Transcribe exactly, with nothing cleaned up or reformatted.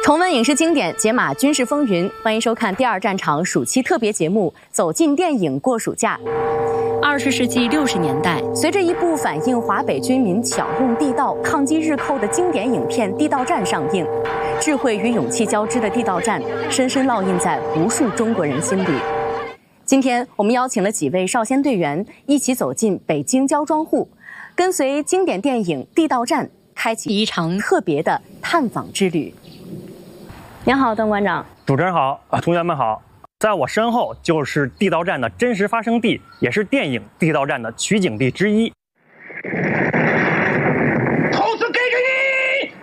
重温影视经典，解码军事风云，欢迎收看第二战场暑期特别节目《走进电影过暑假》。 二十世纪六十年代， 随着一部反映华北军民巧用地道、抗击日寇的经典影片《地道战》上映，智慧与勇气交织的地道战深深烙印在无数中国人心里。今天，我们邀请了几位少先队员一起走进北京焦庄户，跟随经典电影《地道战》，开启一场特别的探访之旅。您好，段馆长。 主持人好，同学们好。在我身后就是《地道战》的真实发生地，也是电影《地道战》的取景地之一。